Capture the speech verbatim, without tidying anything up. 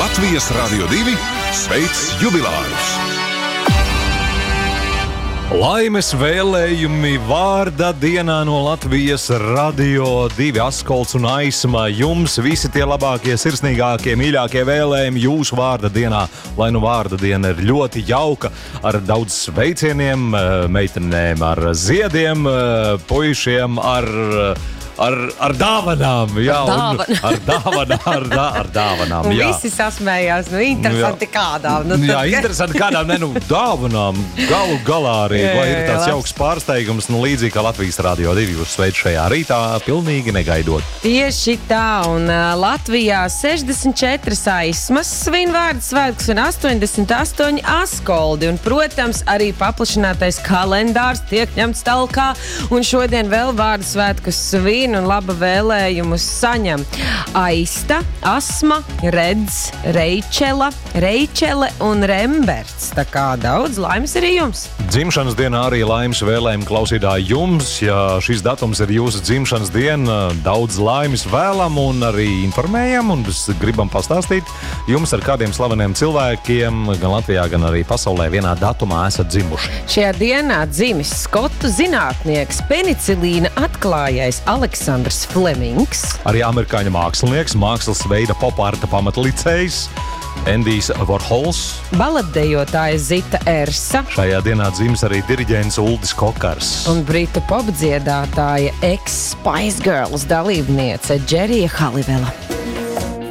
Latvijas Radio divi sveic jubilārus! Laimes vēlējumi vārda dienā no Latvijas Radio divi Askolts un Aisma. Jums visi tie labākie, sirsnīgākie, mīļākie vēlējumi jūsu vārda dienā. Lai nu vārda diena ir ļoti jauka, ar daudz sveicieniem, meitenēm ar ziediem, puišiem ar... Ar, ar dāvanām, jā, ar dāvan. ar dāvanām, ar, dā, ar dāvanām, un jā. Visi sasmējās, nu, interesanti jā. Kādām. Nu, jā, interesanti kādām, ne, nu, dāvanām, galu galā arī, jā, vai ir tāds jā, jauks pārsteigums, nu, līdzīgi kā Latvijas Radio divi jūs sveic šajā rītā, pilnīgi negaidot. Tieši tā, un uh, Latvijā sešdesmit četras Aismas svin vārdu svētkus un astoņdesmit astoņi Askoldi, un, protams, arī paplašinātais kalendārs tiek ņemts talkā, un šodien vēl vārdu svētkus svin un laba vēlējumus saņem Aista, Asma, Redz, Reičela, Reičele un Remberts. Tā kā daudz laimes arī jums. Dzimšanas dienā arī laimes vēlējumi klausītāji jums. Ja šis datums ir jūsu dzimšanas diena, daudz laimes vēlam un arī informējam un gribam pastāstīt jums ar kādiem slaveniem cilvēkiem gan Latvijā, gan arī pasaulē vienā datumā esat dzimuši. Šajā dienā dzimis skotu zinātnieks, penicilīna atklājais Aleksandrs Flemings. Arī amerikāņu mākslinieks, mākslas veida poparta pamatlicējs Endijs Vorhols. Baletdejotāja Zita Ersa. Šajā dienā dzimis arī diriģents Uldis Kokars. Un britu popdziedātāja ex-Spice Girls dalībniece Džerija Halivela.